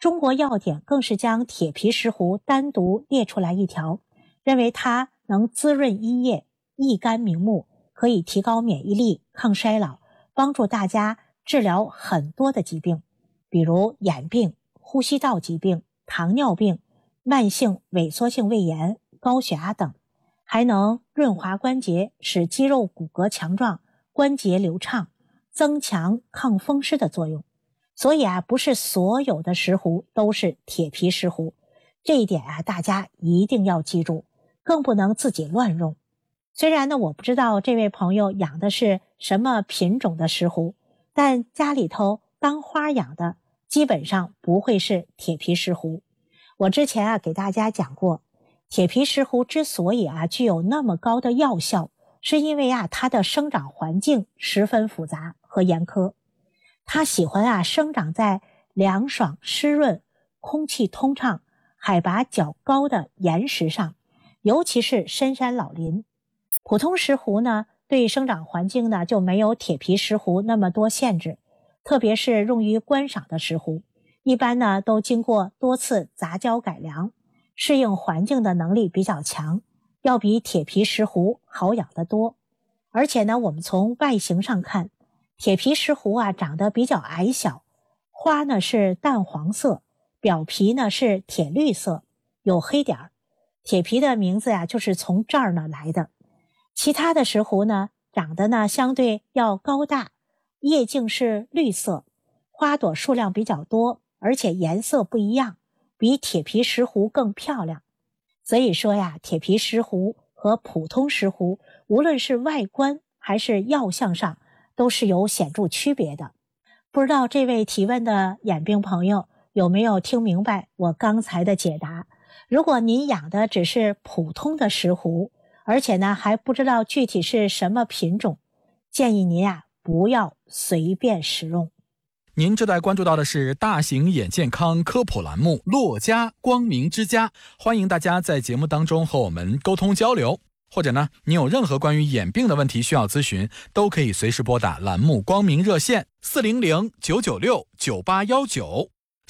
中国药典更是将铁皮石斛单独列出来一条，认为它能滋润阴液、益肝明目，可以提高免疫力、抗衰老，帮助大家治疗很多的疾病，比如眼病、呼吸道疾病、糖尿病、慢性萎缩性胃炎、高血压等，还能润滑关节，使肌肉骨骼强壮，关节流畅，增强抗风湿的作用。所以不是所有的石斛都是铁皮石斛，这一点大家一定要记住，更不能自己乱用。虽然呢，我不知道这位朋友养的是什么品种的石斛，但家里头当花养的基本上不会是铁皮石斛。我之前给大家讲过，铁皮石斛之所以具有那么高的药效，是因为它的生长环境十分复杂和严苛。它喜欢生长在凉爽湿润、空气通畅、海拔较高的岩石上，尤其是深山老林。普通石斛呢，对生长环境呢就没有铁皮石斛那么多限制，特别是用于观赏的石斛，一般呢都经过多次杂交改良，适应环境的能力比较强，要比铁皮石斛好养得多。而且呢，我们从外形上看，铁皮石斛长得比较矮小，花呢是淡黄色，表皮呢是铁绿色，有黑点儿。铁皮的名字就是从这儿呢来的。其他的石斛呢，长得呢相对要高大，叶茎是绿色，花朵数量比较多，而且颜色不一样，比铁皮石斛更漂亮。所以说铁皮石斛和普通石斛，无论是外观还是药效上，都是有显著区别的。不知道这位提问的眼病朋友有没有听明白我刚才的解答？如果您养的只是普通的石斛，而且呢还不知道具体是什么品种，建议您不要随便食用。 您正在关注到的是大型眼健康科普栏目《洛家光明之家》，欢迎大家在节目当中和我们沟通交流，或者呢，您有任何关于眼病的问题需要咨询，都可以随时拨打栏目光明热线400-996-9819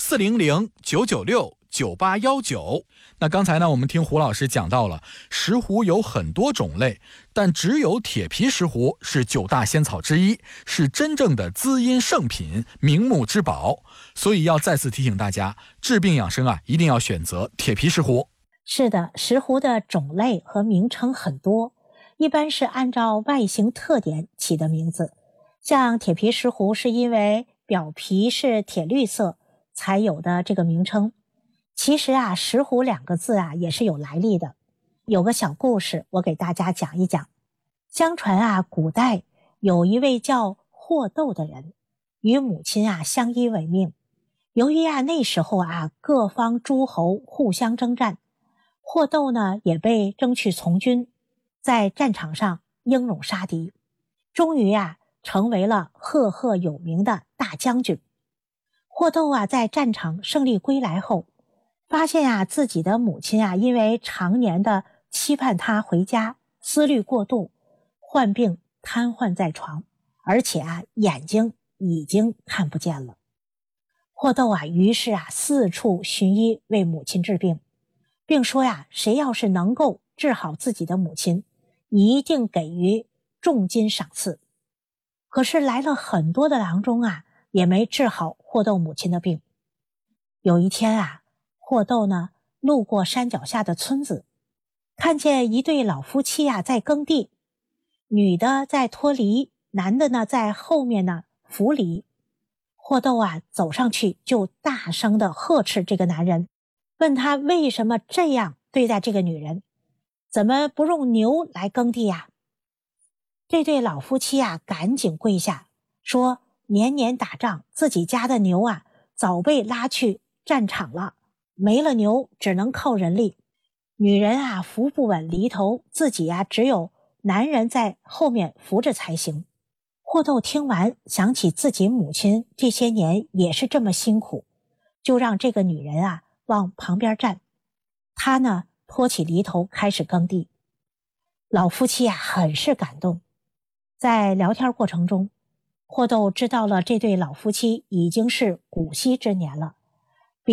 400-996-9819。那刚才呢，我们听胡老师讲到了石斛有很多种类，但只有铁皮石斛是9大仙草之一，是真正的滋阴圣品，明目之宝。所以要再次提醒大家，治病养生一定要选择铁皮石斛。 是的，石斛的种类和名称很多，一般是按照外形特点起的名字。像铁皮石斛是因为表皮是铁绿色才有的这个名称。其实石斛2个字也是有来历的。有个小故事我给大家讲一讲。相传古代有一位叫霍斗的人，与母亲相依为命。由于那时候各方诸侯互相征战，霍斗呢也被征去从军，在战场上英勇杀敌，终于成为了赫赫有名的大将军。霍斗在战场胜利归来后，发现自己的母亲因为常年的期盼他回家，思虑过度，患病瘫痪在床，而且眼睛已经看不见了。霍斗于是四处寻医为母亲治病，并说谁要是能够治好自己的母亲，一定给予重金赏赐。可是来了很多的郎中也没治好霍斗母亲的病。有一天霍斗呢路过山脚下的村子，看见一对老夫妻在耕地，女的在脱犁，男的呢在后面呢扶犁。霍斗走上去就大声地呵斥这个男人，问他为什么这样对待这个女人，怎么不用牛来耕地这对老夫妻赶紧跪下，说年年打仗，自己家的牛早被拉去战场了，没了牛只能靠人力，女人扶不稳犁头，自己只有男人在后面扶着才行。霍斗听完，想起自己母亲这些年也是这么辛苦，就让这个女人往旁边站，他呢拖起犁头开始耕地。老夫妻很是感动。在聊天过程中，霍斗知道了这对老夫妻已经是古稀之年了，